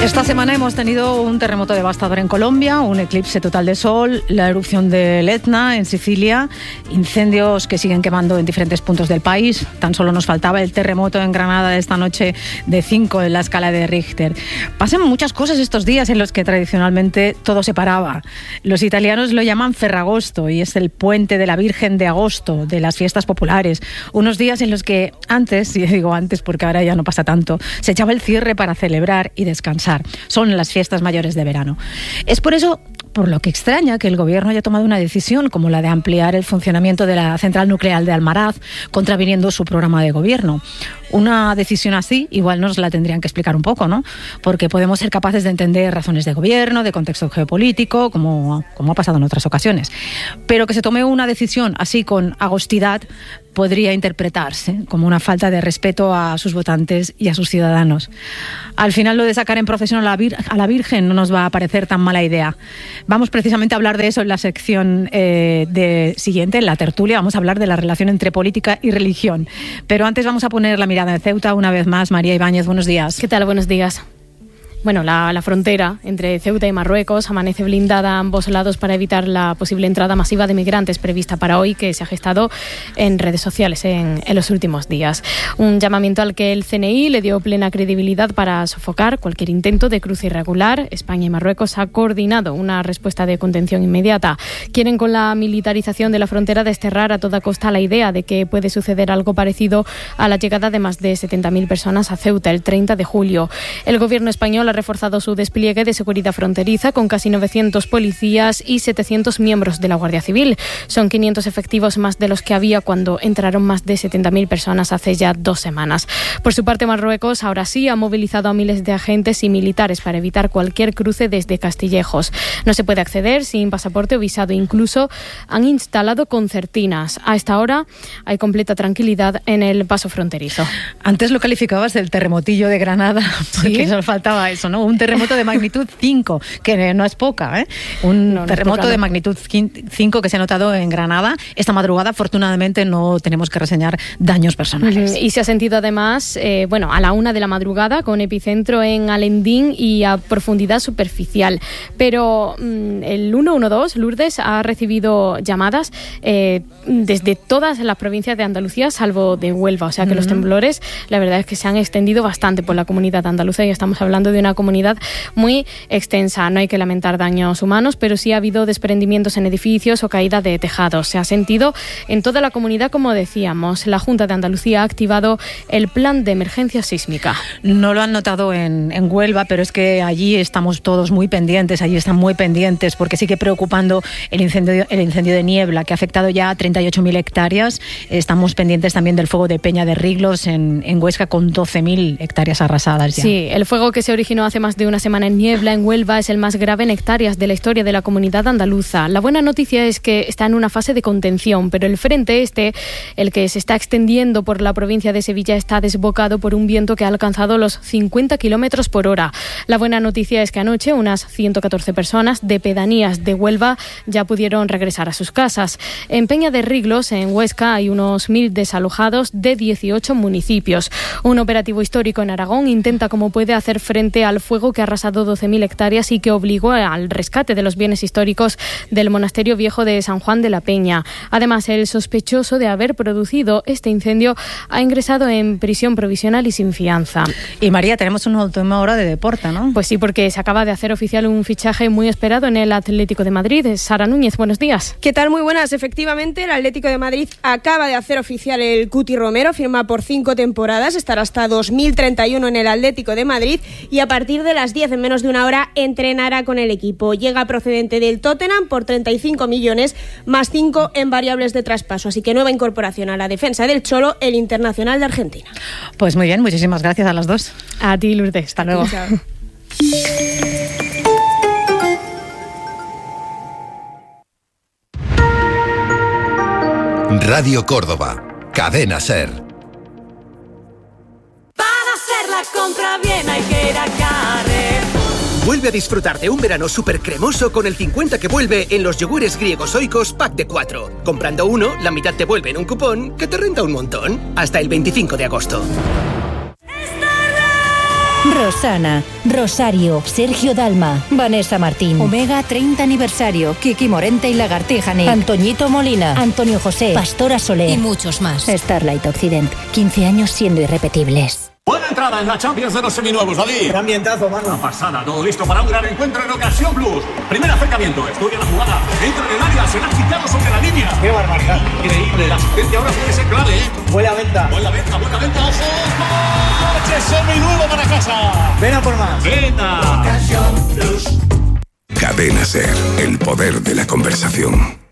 Esta semana hemos tenido un terremoto devastador en Colombia, un eclipse total de sol, la erupción del Etna en Sicilia, incendios que siguen quemando en diferentes puntos del país. Tan solo nos faltaba el terremoto en Granada de esta noche de 5 en la escala de Richter. Pasan muchas cosas estos días en los que tradicionalmente todo se paraba. Los italianos lo llaman Ferragosto y es el puente de la Virgen de agosto, de las fiestas populares. Unos días en los que antes, y digo antes porque ahora ya no pasa tanto, se echaba el cierre para celebrar y descansar. Son las fiestas mayores de verano. Es por eso por lo que extraña que el Gobierno haya tomado una decisión como la de ampliar el funcionamiento de la central nuclear de Almaraz, contraviniendo su programa de gobierno. Una decisión así igual nos la tendrían que explicar un poco, ¿no? Porque podemos ser capaces de entender razones de gobierno, de contexto geopolítico, como ha pasado en otras ocasiones. Pero que se tome una decisión así con agostidad podría interpretarse como una falta de respeto a sus votantes y a sus ciudadanos. Al final, lo de sacar en procesión a la Virgen no nos va a parecer tan mala idea. Vamos precisamente a hablar de eso en la sección siguiente, en la tertulia. Vamos a hablar de la relación entre política y religión. Pero antes vamos a poner la mirada en Ceuta una vez más. María Ibáñez, buenos días. ¿Qué tal? Buenos días. Bueno, la frontera entre Ceuta y Marruecos amanece blindada a ambos lados para evitar la posible entrada masiva de migrantes prevista para hoy, que se ha gestado en redes sociales en los últimos días. Un llamamiento al que el CNI le dio plena credibilidad para sofocar cualquier intento de cruce irregular. España y Marruecos ha coordinado una respuesta de contención inmediata. Quieren, con la militarización de la frontera, desterrar a toda costa la idea de que puede suceder algo parecido a la llegada de más de 70.000 personas a Ceuta el 30 de julio. El gobierno español ha reforzado su despliegue de seguridad fronteriza con casi 900 policías y 700 miembros de la Guardia Civil. Son 500 efectivos más de los que había cuando entraron más de 70.000 personas hace ya 2 semanas. Por su parte, Marruecos ahora sí ha movilizado a miles de agentes y militares para evitar cualquier cruce desde Castillejos. No se puede acceder sin pasaporte o visado. Incluso han instalado concertinas. A esta hora hay completa tranquilidad en el paso fronterizo. Antes lo calificabas del terremotillo de Granada, porque ¿sí? Solo faltaba eso, ¿no? Un terremoto de magnitud 5, que no es poca, ¿eh? Terremoto de magnitud 5 que se ha notado en Granada. Esta madrugada, afortunadamente, no tenemos que reseñar daños personales. Y se ha sentido además, a la 1 de la madrugada, con epicentro en Alendín y a profundidad superficial. Pero el 112, Lourdes, ha recibido llamadas desde todas las provincias de Andalucía, salvo de Huelva. O sea que los temblores, la verdad es que se han extendido bastante por la comunidad andaluza y estamos hablando de una comunidad muy extensa. No hay que lamentar daños humanos, pero sí ha habido desprendimientos en edificios o caída de tejados. Se ha sentido en toda la comunidad, como decíamos. La Junta de Andalucía ha activado el plan de emergencia sísmica. No lo han notado en Huelva, pero es que allí estamos todos muy pendientes, allí están muy pendientes, porque sigue preocupando el incendio de Niebla, que ha afectado ya a 38.000 hectáreas. Estamos pendientes también del fuego de Peña de Riglos en Huesca, con 12.000 hectáreas arrasadas ya. Sí, el fuego que se originó hace más de una semana en Niebla, en Huelva, es el más grave en hectáreas de la historia de la comunidad andaluza. La buena noticia es que está en una fase de contención, pero el frente el que se está extendiendo por la provincia de Sevilla, está desbocado por un viento que ha alcanzado los 50 kilómetros por hora. La buena noticia es que anoche unas 114 personas de pedanías de Huelva ya pudieron regresar a sus casas. En Peña de Riglos, en Huesca, hay unos 1.000 desalojados de 18 municipios. Un operativo histórico en Aragón intenta como puede hacer frente al fuego que ha arrasado 12.000 hectáreas y que obligó al rescate de los bienes históricos del monasterio viejo de San Juan de la Peña. Además, el sospechoso de haber producido este incendio ha ingresado en prisión provisional y sin fianza. Y María, tenemos una última hora de deporte, ¿no? Pues sí, porque se acaba de hacer oficial un fichaje muy esperado en el Atlético de Madrid. Sara Núñez, buenos días. ¿Qué tal? Muy buenas. Efectivamente, el Atlético de Madrid acaba de hacer oficial el Cuti Romero, firma por 5 temporadas, estará hasta 2031 en el Atlético de Madrid y a partir de las 10, en menos de una hora, entrenará con el equipo. Llega procedente del Tottenham por 35 millones, más 5 en variables de traspaso. Así que nueva incorporación a la defensa del Cholo, el internacional de Argentina. Pues muy bien, muchísimas gracias a las dos. A ti, Lourdes. Hasta luego. Chao. Radio Córdoba, Cadena SER. Para hacer la compra bien hay que ir a Carrefour. Vuelve a disfrutar de un verano súper cremoso con el 50 que vuelve en los yogures griegos Oikos pack de 4. Comprando uno, la mitad te vuelve en un cupón que te renta un montón. Hasta el 25 de agosto. Rosana, Rosario, Sergio Dalma, Vanessa Martín, Omega 30 aniversario, Kiki Morente y Lagartija Nick, Antoñito Molina, Antonio José, Pastora Soler y muchos más. Starlight Occident, 15 años siendo irrepetibles. Buena entrada en la Champions de los seminuevos, David. Qué ambientazo, mano. Una pasada, todo listo para un gran encuentro en Ocasión Plus. Primer acercamiento, estudia la jugada, entra en el área, se la ha quitado sobre la línea. Qué barbaridad. Increíble, la asistencia ahora puede ser clave, ¿eh? Buena venta. Buena venta, ojo. ¡Coche seminuevo para casa! Ven a por más. ¡Venga! Ocasión Plus. Cadena SER, el poder de la conversación.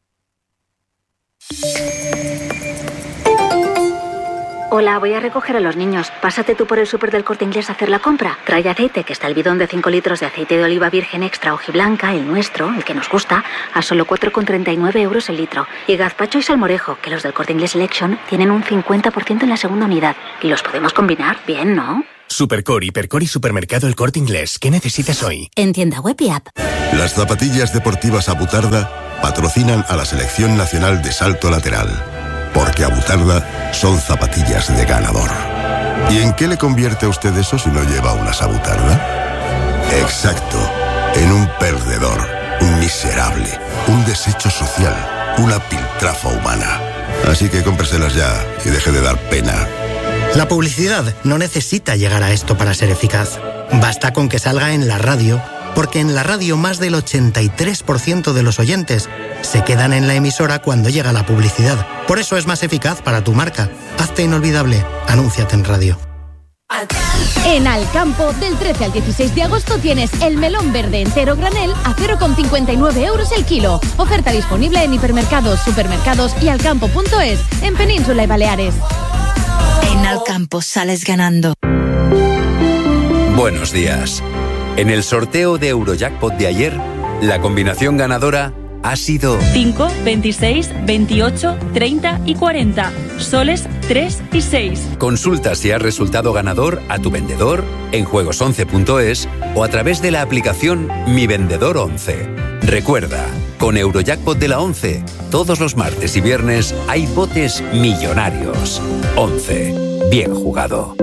Hola, voy a recoger a los niños. Pásate tú por el súper del Corte Inglés a hacer la compra. Trae aceite, que está el bidón de 5 litros de aceite de oliva virgen extra hojiblanca, el nuestro, el que nos gusta, a solo 4,39 euros el litro. Y gazpacho y salmorejo, que los del Corte Inglés Selection tienen un 50% en la segunda unidad. Y los podemos combinar bien, ¿no? Supercore, Hipercore y Supermercado El Corte Inglés. ¿Qué necesitas hoy? En tienda web y app. Las zapatillas deportivas Abutarda patrocinan a la Selección Nacional de Salto Lateral. Porque Abutarda son zapatillas de ganador. ¿Y en qué le convierte a usted eso si no lleva unas Abutarda? Exacto, en un perdedor, un miserable, un desecho social, una piltrafa humana. Así que cómpreselas ya y deje de dar pena. La publicidad no necesita llegar a esto para ser eficaz. Basta con que salga en la radio, porque en la radio más del 83% de los oyentes se quedan en la emisora cuando llega la publicidad. Por eso es más eficaz para tu marca. Hazte inolvidable. Anúnciate en radio. En Alcampo, del 13 al 16 de agosto tienes el melón verde entero granel a 0,59 euros el kilo. Oferta disponible en hipermercados, supermercados y alcampo.es, en Península y Baleares. En Alcampo sales ganando. Buenos días. En el sorteo de Eurojackpot de ayer, la combinación ganadora ha sido 5, 26, 28, 30 y 40. Soles 3 y 6. Consulta si has resultado ganador a tu vendedor, en juegos11.es o a través de la aplicación Mi Vendedor 11. Recuerda, con Eurojackpot de la 11, todos los martes y viernes hay botes millonarios. 11. Bien jugado.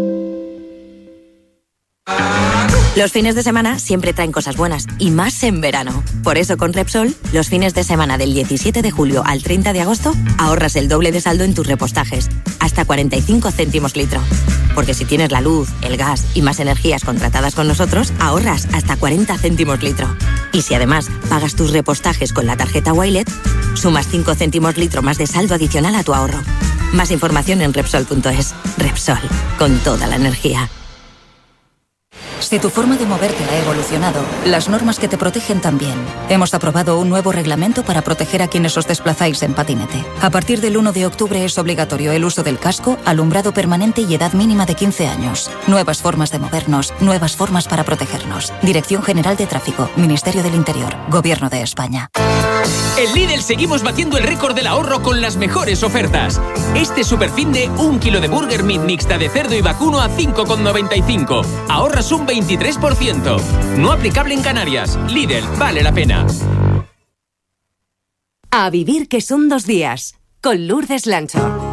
Los fines de semana siempre traen cosas buenas, y más en verano. Por eso con Repsol, los fines de semana del 17 de julio al 30 de agosto, ahorras el doble de saldo en tus repostajes, hasta 45 céntimos litro. Porque si tienes la luz, el gas y más energías contratadas con nosotros, ahorras hasta 40 céntimos litro. Y si además pagas tus repostajes con la tarjeta Wilet, sumas 5 céntimos litro más de saldo adicional a tu ahorro. Más información en Repsol.es. Repsol, con toda la energía. Si tu forma de moverte ha evolucionado, las normas que te protegen también. Hemos aprobado un nuevo reglamento para proteger a quienes os desplazáis en patinete. A partir del 1 de octubre es obligatorio el uso del casco, alumbrado permanente y edad mínima de 15 años. Nuevas formas de movernos, nuevas formas para protegernos. Dirección General de Tráfico, Ministerio del Interior, Gobierno de España. En Lidl seguimos batiendo el récord del ahorro con las mejores ofertas. Este superfin de 1 kilo de burger meat mixta de cerdo y vacuno a 5,95. Ahorras un 23%. No aplicable en Canarias. Lidl, vale la pena. A vivir que son 2 días. Con Lourdes Lancho.